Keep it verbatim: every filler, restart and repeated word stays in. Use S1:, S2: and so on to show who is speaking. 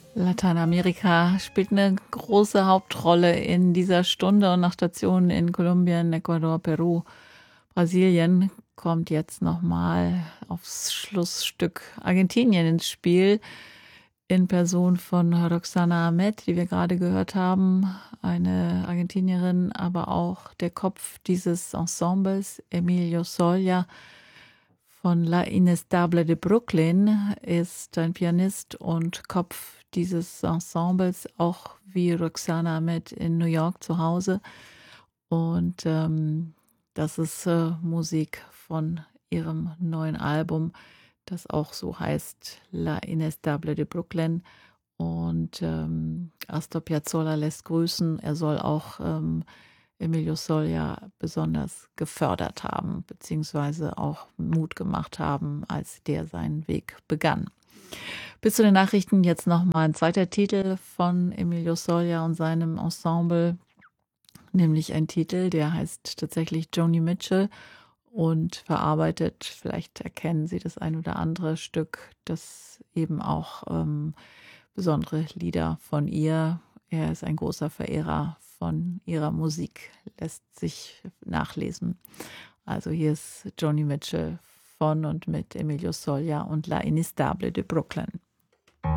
S1: Lateinamerika spielt eine große Hauptrolle in dieser Stunde und nach Stationen in Kolumbien, Ecuador, Peru, Brasilien kommt jetzt nochmal aufs Schlussstück Argentinien ins Spiel in Person von Roxana Ahmed, die wir gerade gehört haben, eine Argentinierin, aber auch der Kopf dieses Ensembles, Emilio Solla von La Inestable de Brooklyn, ist ein Pianist und Kopf dieses Ensembles, auch wie Roxana Ahmed in New York zu Hause. Und ähm, das ist äh, Musik von ihrem neuen Album, das auch so heißt La Inestable de Brooklyn. Und ähm, Astor Piazzolla lässt grüßen. Er soll auch ähm, Emilio Solla besonders gefördert haben, beziehungsweise auch Mut gemacht haben, als der seinen Weg begann. Bis zu den Nachrichten jetzt nochmal ein zweiter Titel von Emilio Solla und seinem Ensemble, nämlich ein Titel, der heißt tatsächlich Joni Mitchell und verarbeitet, vielleicht erkennen Sie das ein oder andere Stück, das eben auch ähm, besondere Lieder von ihr. Er ist ein großer Verehrer von ihrer Musik, lässt sich nachlesen. Also hier ist Joni Mitchell von und mit Emilio Solla und La Inestable de Brooklyn.